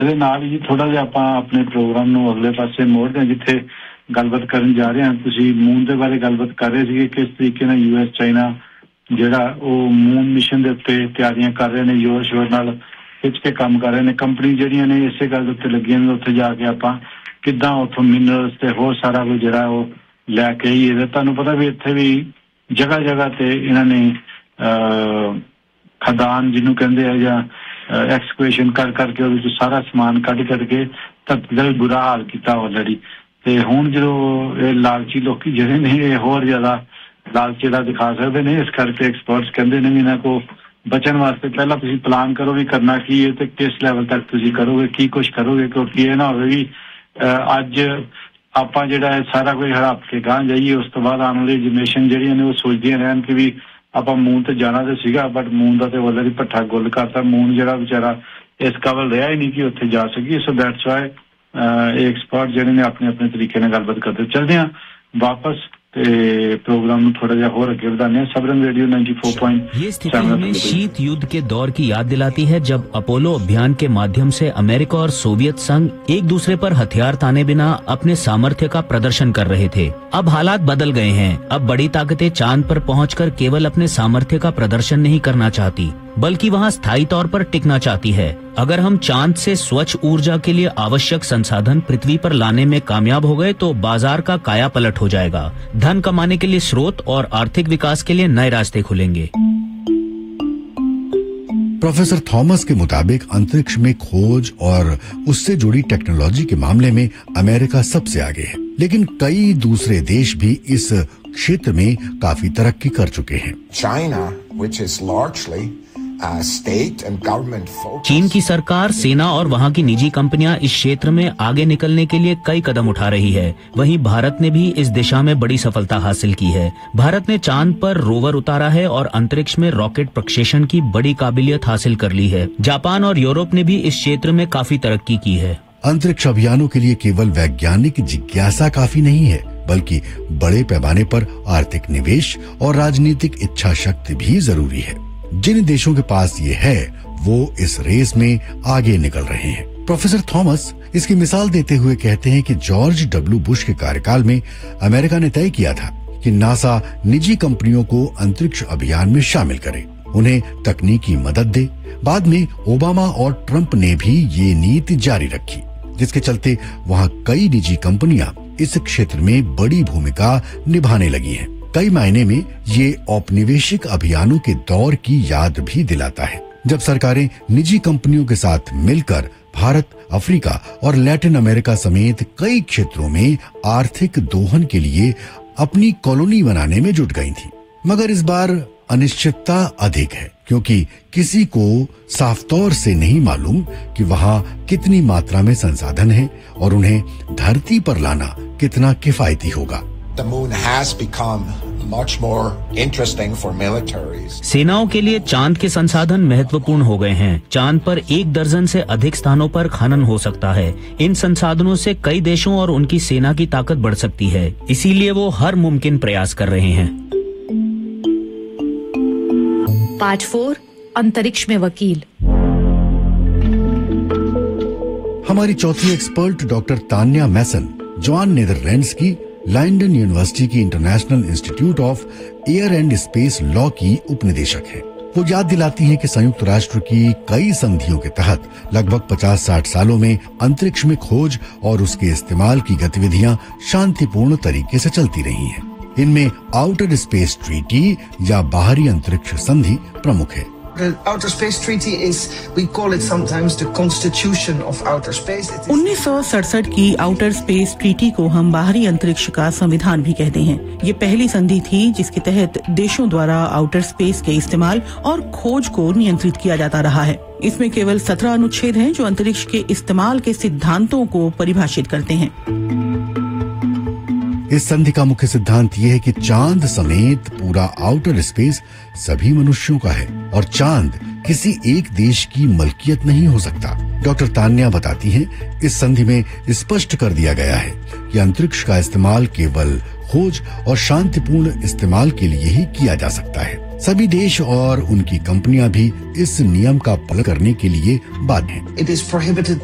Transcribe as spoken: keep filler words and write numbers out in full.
ਇਹਦੇ ਨਾਲ ਹੀ ਥੋੜਾ ਜਿਹਾ ਆਪਾਂ ਆਪਣੇ ਪ੍ਰੋਗਰਾਮ ਨੂੰ ਅਗਲੇ ਪਾਸੇ ਮੋੜਦੇ ਹਾਂ, ਜਿੱਥੇ ਗੱਲਬਾਤ ਕਰਨ ਜਾ ਰਹੇ ਹਾਂ। ਤੁਸੀਂ ਮੂਨ ਦੇ ਬਾਰੇ ਗੱਲਬਾਤ ਕਰ ਰਹੇ ਸੀਗੇ, ਕਿਸ ਤਰੀਕੇ ਨਾਲ ਯੂ ਐਸ ਚਾਈਨਾ ਜਿਹੜਾ ਉਹ ਮੂਨ ਮਿਸ਼ਨ ਦੇ ਉੱਤੇ ਤਿਆਰੀਆਂ ਕਰ ਰਹੇ ਨੇ, ਜ਼ੋਰ ਸ਼ੋਰ ਨਾਲ ਖਿੱਚ ਕੇ ਕੰਮ ਕਰ ਰਹੇ ਨੇ। ਕੰਪਨੀ ਜਿਹੜੀਆਂ ਨੇ ਇਸੇ ਗੱਲ ਦੇ ਉੱਤੇ ਲੱਗੀਆਂ ਨੇ, ਉੱਥੇ ਜਾ ਕੇ ਆਪਾਂ ਕਿੱਦਾਂ ਉੱਥੋਂ ਮਿਨਰਲਸ ਤੇ ਹੋਰ ਸਾਰਾ ਕੁਝ ਜਿਹੜਾ ਉਹ ਲੈ ਕੇ ਆਈਏ। ਤੁਹਾਨੂੰ ਪਤਾ ਵੀ ਇੱਥੇ ਵੀ ਜਗ੍ਹਾ ਜਗ੍ਹਾ ਤੇ ਇਹਨਾਂ ਨੇ ਖਦਾਨ ਜਿਹਨੂੰ ਕਹਿੰਦੇ ਆ ਜਾਂ ਐਕਸਕਵੇਸ਼ਨ ਕਰ ਕਰਕੇ ਉਹਦੇ ਚ ਸਾਰਾ ਸਮਾਨ ਕੱਢ ਕੱਢ ਕੇ ਧਰਤੀ ਦਾ ਵੀ ਬੁਰਾ ਹਾਲ ਕੀਤਾ ਆਲਰੇਡੀ। ਤੇ ਹੁਣ ਜਦੋਂ ਇਹ ਲਾਲਚੀ ਲੋਕੀ ਜਿਹੜੇ ਨੇ ਇਹ ਹੋਰ ਜ਼ਿਆਦਾ ਲਾਲਚ ਜਿਹੜਾ ਦਿਖਾ ਸਕਦੇ ਨੇ, ਇਸ ਕਰਕੇ ਐਕਸਪਰਟਸ ਕਹਿੰਦੇ ਨੇ ਵੀ ਇਹਨਾਂ ਕੋ ਬਚਣ ਵਾਸਤੇ ਪਹਿਲਾਂ ਤੁਸੀਂ ਪਲਾਨ ਕਰੋ ਵੀ ਕਰਨਾ ਕੀ ਹੈ ਤੇ ਕਿਸ ਲੈਵਲ ਤੱਕ ਤੁਸੀਂ ਕਰੋਗੇ, ਕੀ ਕੁਛ ਕਰੋਗੇ, ਕਿਉਂਕਿ ਇਹ ਨਾ ਹੋਵੇ ਵੀ ਅੱਜ ਆਪਾਂ ਜਿਹੜਾ ਹੈ ਸਾਰਾ ਕੁਝ ਹੜਪ ਕੇ ਗਾਂ ਜਾਈਏ, ਉਸ ਤੋਂ ਬਾਅਦ ਆਉਣ ਵਾਲੀ ਜਨਰੇਸ਼ਨ ਜਿਹੜੀਆਂ ਨੇ ਉਹ ਸੋਚਦੀਆਂ ਰਹਿਣ ਕਿ ਵੀ ਆਪਾਂ ਮੂਨ ਤੇ ਜਾਣਾ ਤੇ ਸੀਗਾ, ਬਟ ਮੂਨ ਦਾ ਤੇ ਆਲਰੇਡੀ ਭੱਠਾ ਗੁੱਲ ਕਰਤਾ। ਮੂਨ ਜਿਹੜਾ ਵਿਚਾਰਾ ਇਸ ਕਾਬਲ ਰਿਹਾ ਹੀ ਨਹੀਂ ਕਿ ਉੱਥੇ ਜਾ ਸਕੀਏ। ਸੋ ਦੈਟਸ ਵਾਈ ਇਹ ਐਕਸਪਰਟ ਜਿਹੜੇ ਨੇ ਆਪਣੇ ਆਪਣੇ ਤਰੀਕੇ ਨਾਲ ਗੱਲਬਾਤ ਕਰਦੇ। ਚਲਦੇ ਹਾਂ ਵਾਪਸ ਤੇ प्रोग्राम ਨੂੰ थोड़ा ਜਿਹਾ ਹੋਰ ਅੱਗੇ ਵਧਾने हैं। Sabrang radio ninety four point seven. ये स्थिति हमें शीत युद्ध के दौर की याद दिलाती है, जब अपोलो अभियान के माध्यम से अमेरिका और सोवियत संघ एक दूसरे पर हथियार ताने बिना अपने सामर्थ्य का प्रदर्शन कर रहे थे। अब हालात बदल गए हैं। अब बड़ी ताकतें चांद पर पहुंचकर केवल अपने सामर्थ्य का प्रदर्शन नहीं करना चाहती, बल्कि वहां स्थायी तौर पर टिकना चाहती है। अगर हम चांद से स्वच्छ ऊर्जा के लिए आवश्यक संसाधन पृथ्वी पर लाने में कामयाब हो गए तो बाजार का काया पलट हो जाएगा। धन कमाने के लिए स्रोत और आर्थिक विकास के लिए नए रास्ते खुलेंगे। प्रोफेसर थॉमस के मुताबिक अंतरिक्ष में खोज और उससे जुड़ी टेक्नोलॉजी के मामले में अमेरिका सबसे आगे है, लेकिन कई दूसरे देश भी इस क्षेत्र में काफी तरक्की कर चुके हैं। China, which is largely Uh, state and government focus. चीन की सरकार, सेना और वहाँ की निजी कंपनियां इस क्षेत्र में आगे निकलने के लिए कई कदम उठा रही है। वहीं भारत ने भी इस दिशा में बड़ी सफलता हासिल की है। भारत ने चांद पर रोवर उतारा है और अंतरिक्ष में रॉकेट प्रक्षेपण की बड़ी काबिलियत हासिल कर ली है। जापान और यूरोप ने भी इस क्षेत्र में काफी तरक्की की है। अंतरिक्ष अभियानों के लिए केवल वैज्ञानिक जिज्ञासा काफी नहीं है, बल्कि बड़े पैमाने पर आर्थिक निवेश और राजनीतिक इच्छा शक्ति भी जरूरी है। जिन देशों के पास ये है वो इस रेस में आगे निकल रहे हैं। प्रोफेसर थॉमस इसकी मिसाल देते हुए कहते हैं कि जॉर्ज डब्ल्यू बुश के कार्यकाल में अमेरिका ने तय किया था कि नासा निजी कंपनियों को अंतरिक्ष अभियान में शामिल करे, उन्हें तकनीकी मदद दे। बाद में ओबामा और ट्रंप ने भी ये नीति जारी रखी, जिसके चलते वहाँ कई निजी कंपनियां इस क्षेत्र में बड़ी भूमिका निभाने लगी हैं। कई मायने में ये औपनिवेशिक अभियानों के दौर की याद भी दिलाता है, जब सरकारें निजी कंपनियों के साथ मिलकर भारत, अफ्रीका और लैटिन अमेरिका समेत कई क्षेत्रों में आर्थिक दोहन के लिए अपनी कॉलोनी बनाने में जुट गई थी। मगर इस बार अनिश्चितता अधिक है, क्योंकि किसी को साफ तौर से नहीं मालूम कि वहाँ कितनी मात्रा में संसाधन है और उन्हें धरती पर लाना कितना किफायती होगा। The moon has become much more interesting for militaries. सेनाओं के लिए चांद के संसाधन महत्वपूर्ण हो गए हैं। चांद पर एक दर्जन से अधिक स्थानों पर खनन हो सकता है। इन संसाधनों से कई देशों और उनकी सेना की ताकत बढ़ सकती है, इसीलिए वो हर मुमकिन प्रयास कर रहे हैं। पार्ट फोर, अंतरिक्ष में वकील। हमारी चौथी एक्सपर्ट डॉक्टर तान्या मैसन जॉन नीदरलैंड्स की लंदन यूनिवर्सिटी की international institute of air and space law की उपनिदेशक है। वो याद दिलाती हैं कि संयुक्त राष्ट्र की कई संधियों के तहत लगभग पचास साठ सालों में अंतरिक्ष में खोज और उसके इस्तेमाल की गतिविधियां शांतिपूर्ण तरीके से चलती रही हैं। इनमें आउटर स्पेस ट्रीटी या बाहरी अंतरिक्ष संधि प्रमुख है। The Outer Space Treaty is, we call it sometimes the Constitution of Outer Space. उन्नीस सौ सड़सठ की आउटर स्पेस ट्रीटी को हम बाहरी अंतरिक्ष का संविधान भी कहते हैं। ये पहली संधि थी जिसके तहत देशों द्वारा आउटर स्पेस के इस्तेमाल और खोज को नियंत्रित किया जाता रहा है। इसमें केवल सत्रह अनुच्छेद हैं जो अंतरिक्ष के इस्तेमाल के सिद्धांतों को परिभाषित करते हैं। इस संधि का मुख्य सिद्धांत ये है कि चांद समेत पूरा आउटर स्पेस सभी मनुष्यों का है और चांद किसी एक देश की मलकियत नहीं हो सकता। डॉक्टर तान्या बताती हैं, इस संधि में स्पष्ट कर दिया गया है कि अंतरिक्ष का इस्तेमाल केवल खोज और शांतिपूर्ण इस्तेमाल के लिए ही किया जा सकता है। सभी देश और उनकी कंपनियां भी इस नियम का पालन करने के लिए बाध्य हैं। It is prohibited